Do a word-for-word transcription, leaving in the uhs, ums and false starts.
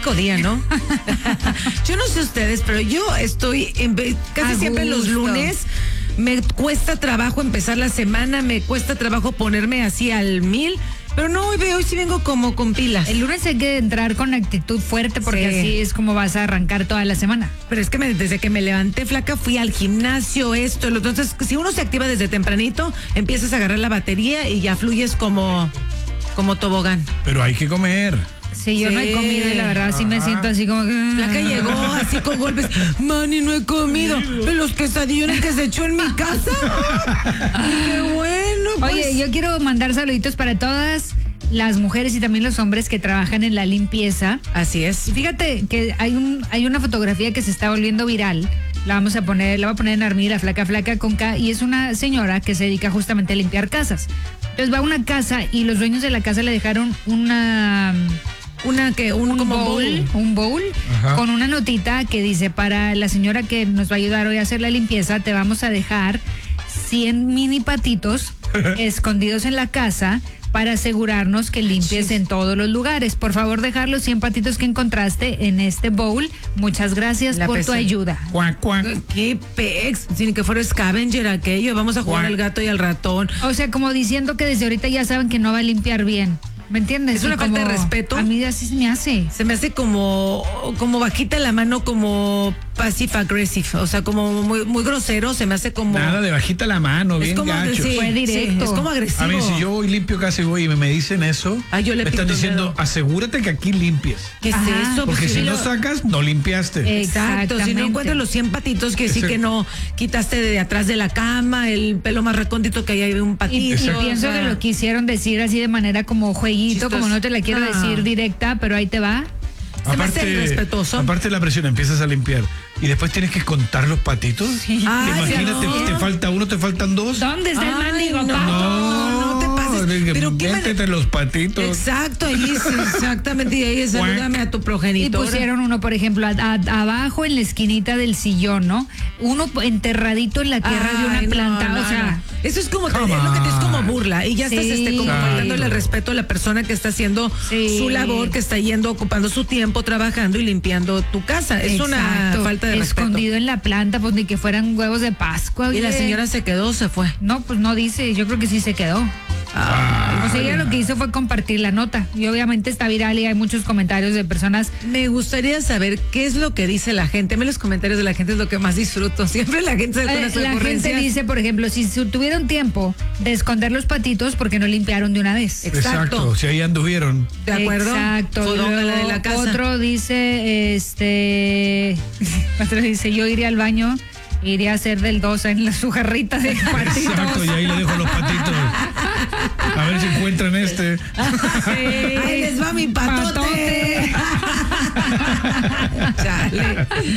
típico día, ¿no? Yo no sé ustedes, pero yo estoy en, casi A siempre los gusto. lunes. Me cuesta trabajo empezar la semana, me cuesta trabajo ponerme así al mil, pero no, hoy, veo, hoy sí vengo como con pilas. El lunes hay que entrar con actitud fuerte porque Sí. así es como vas a arrancar toda la semana. Pero es que me- desde que me levanté flaca fui al gimnasio, esto, lo otro. Entonces, si uno se activa desde tempranito, empiezas a agarrar la batería y ya fluyes como, como tobogán. Pero hay que comer. Sí, yo Sí. no he comido y la verdad sí me siento así como que... Flaca llegó así con golpes. Mani, no he comido. Los quesadillones que se echó en mi casa. Qué bueno. Pues. Oye, yo quiero mandar saluditos para todas las mujeres y también los hombres que trabajan en la limpieza. Así es. Y fíjate que hay un hay una fotografía que se está volviendo viral. La vamos a poner, la voy a poner en Armida, flaca flaca con K, y es una señora que se dedica justamente a limpiar casas. Entonces va a una casa y los dueños de la casa le dejaron una Una que, un, un como bowl, un bowl Ajá. con una notita que dice: para la señora que nos va a ayudar hoy a hacer la limpieza, te vamos a dejar cien mini patitos escondidos en la casa para asegurarnos que limpies en todos los lugares. Por favor, dejar los cien patitos que encontraste en este bowl. Muchas gracias La por tu pesa. ayuda. Cuac, cuac. Qué pex, sin que fuera scavenger aquello. Vamos a jugar Guau. al gato y al ratón. O sea, como diciendo que desde ahorita ya saben que no va a limpiar bien. ¿Me entiendes? Es una Y falta de como- respeto. A mí así se me hace. Se me hace como, como bajita la mano, como passive aggressive, o sea, como muy, muy grosero, se me hace como... Nada de bajita la mano, es bien como, gacho. sí, Fue directo. sí, es como agresivo. A mí, si yo voy limpio casi voy y me, me dicen eso, Ah, yo le me están pinto diciendo, dedo. asegúrate que aquí limpies. ¿Qué es Ajá. eso? Porque Pues si no lo- sacas, no limpiaste. Eh, Exacto, si no Exactamente. encuentras los cien patitos, que sí Ese- que no quitaste de atrás de la cama, el pelo más recóndito que hay de un Y, patito. y Exacto. pienso o sea, que lo quisieron decir así de manera como jueguito, Chistoso. como no te la quiero Ah. decir directa, pero ahí te va. se me hace irrespetuoso. aparte de la presión, empiezas a limpiar y después tienes que contar los patitos. Sí. Ay, Imagínate, no. te falta uno, te faltan dos. ¿Dónde está el Ay, mendigo no. pato? No, no te pases. venga, Pero qué man- métete los patitos. Exacto, ahí es, exactamente, y ahí es, salúdame a tu Y progenitor. pusieron uno, por ejemplo, a- a- abajo en la esquinita del sillón, ¿no? Uno enterradito en la tierra de una Ay, no, planta, no, o sea... no. Eso es como, es Come lo que te es como on. burla y ya estás Sí. este, como Claro. faltándole el respeto a la persona que está haciendo Sí. su labor, que está yendo, ocupando su tiempo, trabajando y limpiando tu casa. Es una Exacto. falta de respeto. Escondido en la planta, pues ni que fueran huevos de Pascua. Y la oye. señora se quedó, se fue. No, pues no dice, yo creo que sí se quedó. O sea, ella lo que hizo fue compartir la nota. Y obviamente está viral y hay muchos comentarios de personas. Me gustaría saber qué es lo que dice la gente. A mí los comentarios de la gente es lo que más disfruto. Siempre la gente se Eh, con sus la gente ocurrencias. dice, por ejemplo, si su- tuvieron tiempo de esconder los patitos, porque no limpiaron de una vez. Exacto. Si ahí anduvieron. ¿De acuerdo? Exacto. Fodonga, la de la Luego, casa. Otro dice, este, otro dice, yo iría al baño, iría a hacer del dos en la, su jarrita de patitos. Exacto, y ahí le dejo los patitos. A ver si encuentran este. Ahí les va mi patote. Patote. Chale.